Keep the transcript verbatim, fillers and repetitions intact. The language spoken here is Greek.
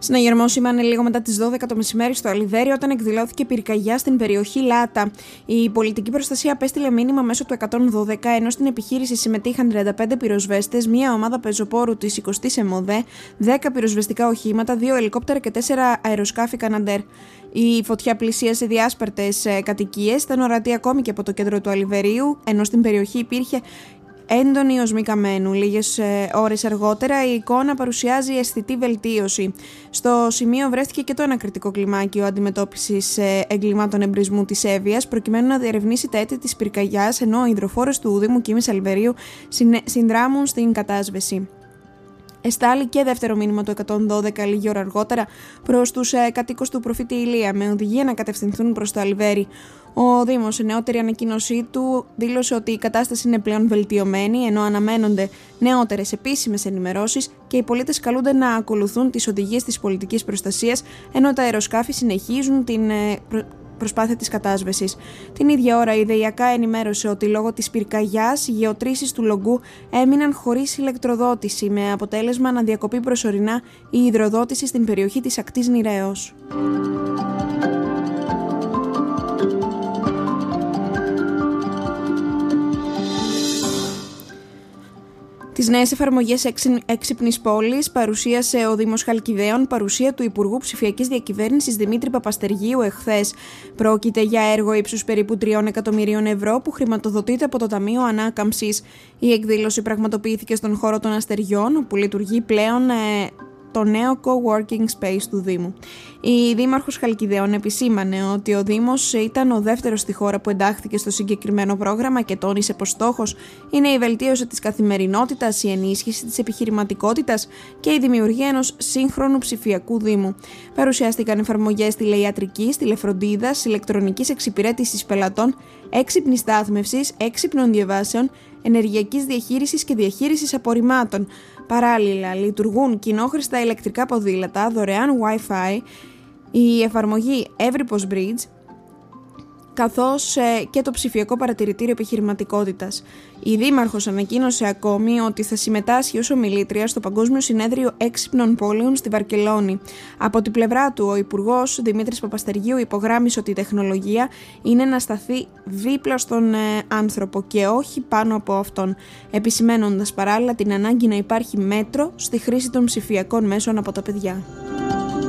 Συναγερμό σήμανε λίγο μετά τις δώδεκα το μεσημέρι στο Αλιβέρι όταν εκδηλώθηκε πυρκαγιά στην περιοχή Λάτα. Η πολιτική προστασία απέστειλε μήνυμα μέσω του εκατόν δώδεκα, ενώ στην επιχείρηση συμμετείχαν τριάντα πέντε πυροσβέστες, μία ομάδα πεζοπόρου της εικοστής ΕΜΟΔΕ, δέκα πυροσβεστικά οχήματα, δύο ελικόπτερα και τέσσερα αεροσκάφη Καναντέρ. Η φωτιά πλησίασε διάσπαρτες κατοικίες, ήταν ορατή ακόμη και από το κέντρο του Αλιβερίου, ενώ στην περιοχή υπήρχε έντονη οσμή καμένου. Λίγες ε, ώρες αργότερα η εικόνα παρουσιάζει αισθητή βελτίωση. Στο σημείο βρέθηκε και το ανακριτικό κλιμάκιο αντιμετώπισης ε, εγκλημάτων εμπρισμού της Εύβοιας, προκειμένου να διερευνήσει τα αίτια της πυρκαγιάς, ενώ οι υδροφόρες του Δήμου Κίμης Αλιβερίου συνδράμουν στην κατάσβεση. Εστάλει και δεύτερο μήνυμα του εκατόν δώδεκα λίγη ώρα αργότερα προς τους ε, κατοίκους του προφήτη Ηλία, με οδηγία να κατευθυνθούν προς το Αλιβέρι. Ο Δήμος, σε νεότερη ανακοίνωσή του, δήλωσε ότι η κατάσταση είναι πλέον βελτιωμένη, ενώ αναμένονται νεότερες επίσημες ενημερώσεις και οι πολίτες καλούνται να ακολουθούν τις οδηγίες της πολιτικής προστασίας, ενώ τα αεροσκάφη συνεχίζουν την ε, προ... προσπάθεια της κατάσβεσης. Την ίδια ώρα η ΔΕΙΑΚΑ ενημέρωσε ότι λόγω της πυρκαγιάς οι γεωτρήσεις του Λογκού έμειναν χωρίς ηλεκτροδότηση, με αποτέλεσμα να διακοπεί προσωρινά η υδροδότηση στην περιοχή της ακτής Νηρέως. Τις νέες εφαρμογές έξυπνης πόλης παρουσίασε ο Δήμος Χαλκιδαίων, παρουσία του Υπουργού Ψηφιακής Διακυβέρνησης Δημήτρη Παπαστεργίου εχθές. Πρόκειται για έργο ύψους περίπου τριών εκατομμυρίων ευρώ που χρηματοδοτείται από το Ταμείο Ανάκαμψης. Η εκδήλωση πραγματοποιήθηκε στον χώρο των Αστεριών, όπου λειτουργεί πλέον ε, το νέο co-working space του Δήμου. Η Δήμαρχος Χαλκιδαίων επισήμανε ότι ο Δήμος ήταν ο δεύτερος στη χώρα που εντάχθηκε στο συγκεκριμένο πρόγραμμα και τόνισε πως στόχος είναι η βελτίωση της καθημερινότητας, η ενίσχυση της επιχειρηματικότητας και η δημιουργία ενός σύγχρονου ψηφιακού Δήμου. Παρουσιάστηκαν εφαρμογές τηλεϊατρικής, τηλεφροντίδας, ηλεκτρονικής εξυπηρέτησης πελατών, έξυπνης στάθμευσης, έξυπνων διαβάσεων, ενεργειακής διαχείρισης και διαχείρισης απορριμμάτων. Παράλληλα, λειτουργούν κοινόχρηστα ηλεκτρικά ποδήλατα, δωρεάν Wi-Fi, η εφαρμογή Everypost Bridge, καθώς και το ψηφιακό παρατηρητήριο επιχειρηματικότητας. Η Δήμαρχος ανακοίνωσε ακόμη ότι θα συμμετάσχει ως ομιλήτρια στο Παγκόσμιο Συνέδριο Έξυπνων Πόλεων στη Βαρκελόνη. Από την πλευρά του, ο Υπουργός Δημήτρης Παπαστεργίου υπογράμμισε ότι η τεχνολογία είναι να σταθεί δίπλα στον ε, άνθρωπο και όχι πάνω από αυτόν, επισημένοντας παράλληλα την ανάγκη να υπάρχει μέτρο στη χρήση των ψηφιακών μέσων από τα παιδιά.